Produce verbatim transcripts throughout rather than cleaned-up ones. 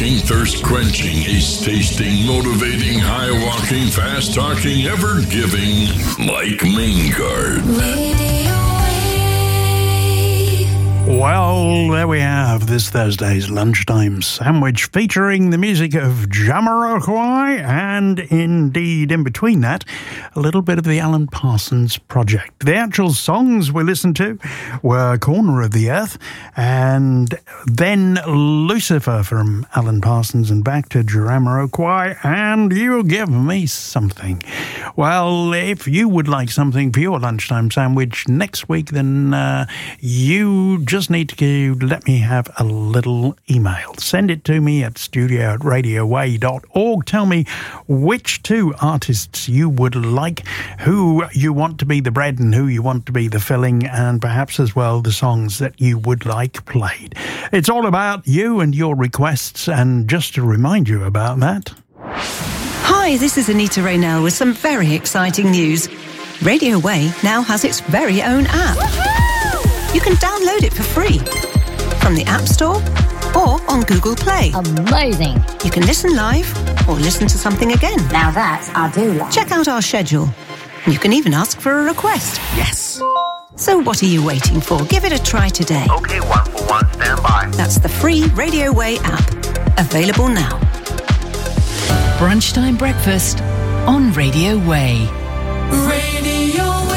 walking, thirst-quenching, ace-tasting, motivating, high-walking, fast-talking, ever-giving, Mike Maingard. Well, there we have this Thursday's Lunchtime Sandwich featuring the music of Jamiroquai and indeed in between that, a little bit of the Alan Parsons Project. The actual songs we listened to were Corner of the Earth and then Lucifer from Alan Parsons and back to Jamiroquai and You Give Me Something. Well, if you would like something for your lunchtime sandwich next week, then uh, you just need to let me have a little email. Send it to me at studio at radio way dot org. Tell me which two artists you would like, who you want to be the bread and who you want to be the filling, and perhaps as well the songs that you would like played. It's all about you and your requests, and just to remind you about that. Hi, this is Anita Raynell with some very exciting news. Radio Way now has its very own app. Woohoo! You can download it for free from the App Store or on Google Play. Amazing. You can listen live or listen to something again. Now that I do like. Check out our schedule. You can even ask for a request. Yes. So what are you waiting for? Give it a try today. Okay, one for one, stand by. That's the free Radio Way app. Available now. Brunchtime breakfast on Radio Way. Radio Way.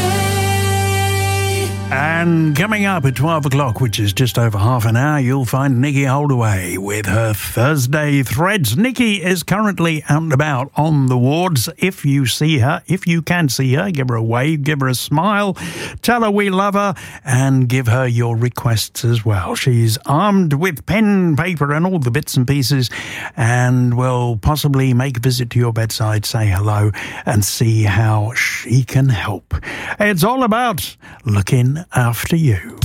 And coming up at twelve o'clock, which is just over half an hour, you'll find Nikki Holdaway with her Thursday Threads. Nikki is currently out and about on the wards. If you see her, if you can see her, give her a wave, give her a smile, tell her we love her, and give her your requests as well. She's armed with pen, paper, and all the bits and pieces, and will possibly make a visit to your bedside, say hello, and see how she can help. It's all about looking after you.